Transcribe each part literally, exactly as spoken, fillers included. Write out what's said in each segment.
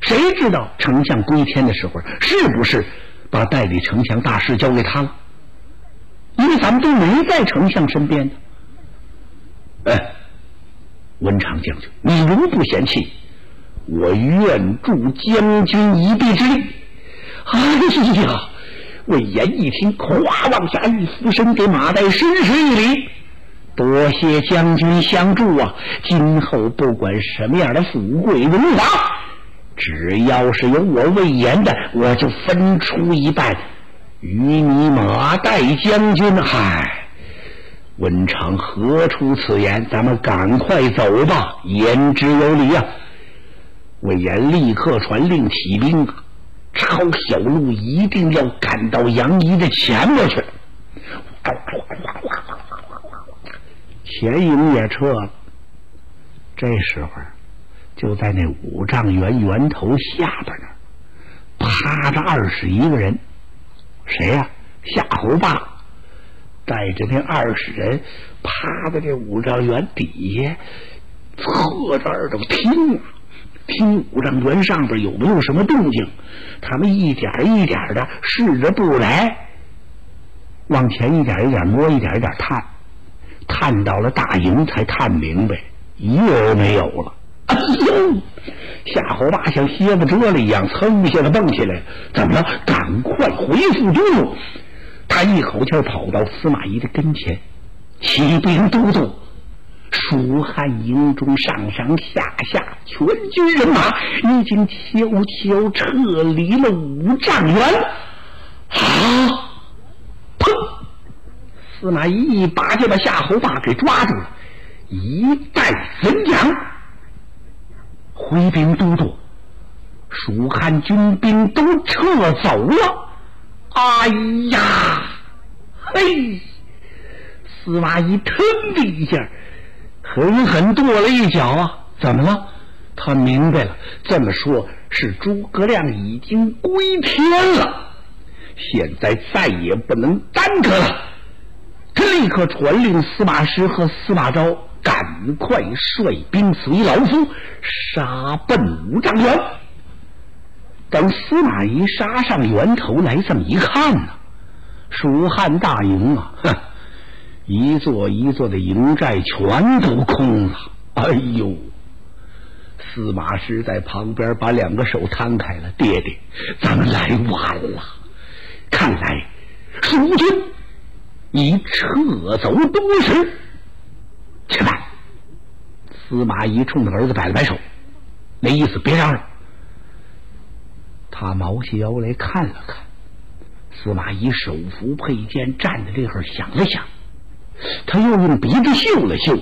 谁知道丞相归天的时候是不是把代理丞相大事交给他了？因为咱们都没在丞相身边呢。哎，文长将军，你如不嫌弃，我愿助将军一臂之力。哎呀，魏延一听，咵往下一俯身，给马岱深施一礼，多谢将军相助啊！今后不管什么样的富贵荣华，只要是有我魏延的，我就分出一半与你马岱将军。嗨，文长何出此言？咱们赶快走吧，言之有理啊！魏延立刻传令起兵啊，抄小路一定要赶到杨仪的前面去。前营也撤了，这时候就在那五丈原源头下边那儿趴着二十一个人。谁呀、啊？夏侯霸带着那二十人趴在这五丈原底下，侧着耳朵听啊，听五丈原上边有没有什么动静。他们一点一点的试着步来，往前一点一点摸，一点一点探，探到了大营才探明白，一人没有了。哎呦！夏侯霸像蝎子蛰了一样，噌一下子蹦起来，怎么了？赶快回复都督！他一口气跑到司马懿的跟前，启禀都督，蜀汉营中上上下下全军人马已经悄悄撤离了五丈原。啊！砰！司马懿一把就把夏侯霸给抓住了，一带怎讲？回禀都督，蜀汉军兵都撤走了。哎呀，嘿！司马懿腾的一下狠狠跺了一脚啊！怎么了？他明白了，这么说是诸葛亮已经归天了，现在再也不能耽搁了。他立刻传令司马师和司马昭赶快率兵随老夫杀奔五丈原。等司马懿杀上源头来，这么一看呢，蜀汉大营啊，哼，一座一座的营寨全都空了。哎呦！司马师在旁边把两个手摊开了，爹爹，咱们来晚了，看来蜀军已撤走东时。且慢！司马懿冲着儿子摆了摆手，那意思别嚷嚷。他毛细腰来看了看，司马懿手扶佩剑站在这会儿想了想，他又用鼻子嗅了嗅，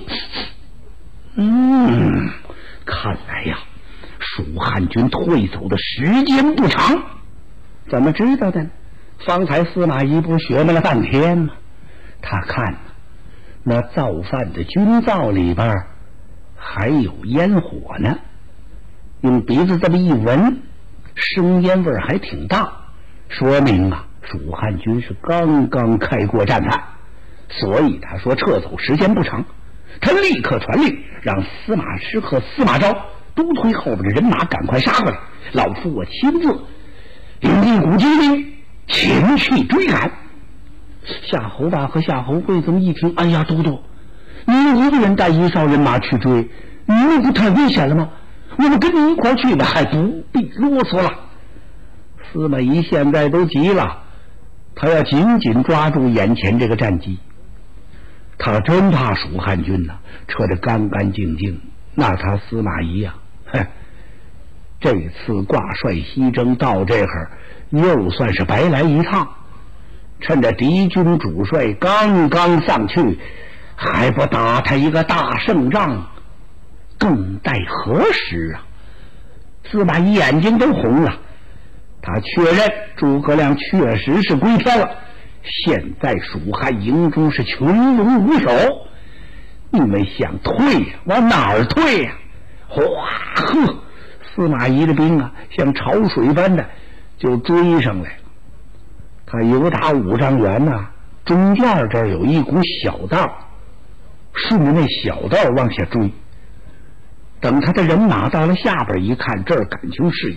嗯，看来呀，蜀汉军退走的时间不长。怎么知道的呢？方才司马懿不是学摸了半天吗？他看呢，那造饭的军灶里边还有烟火呢，用鼻子这么一闻，生烟味还挺大，说明啊，蜀汉军是刚刚开过战饭，所以他说撤走时间不长。他立刻传令，让司马师和司马昭都推后边的人马赶快杀过来，老夫我亲自领一股精兵前去追赶。夏侯霸和夏侯贵这么一听，哎呀，都督，你一个人带一哨人马去追，你那不太危险了吗？我们跟你一块去吧，还不必啰嗦了。司马懿现在都急了，他要紧紧抓住眼前这个战机，他真怕蜀汉军呢、啊、撤得干干净净。那他司马懿呀、啊，哼，这次挂帅西征到这儿，又算是白来一趟。趁着敌军主帅刚刚上去，还不打他一个大胜仗，更待何时啊？司马懿眼睛都红了，他确认诸葛亮确实是归天了。现在蜀汉营中是群龙无首，你们想退呀、啊？往哪儿退呀、啊？哗呵，司马懿的兵啊，像潮水般的就追上来了。他由打五丈原呐、啊，中间这儿有一股小道，顺着那小道往下追。等他的人马到了下边一看，这儿感情是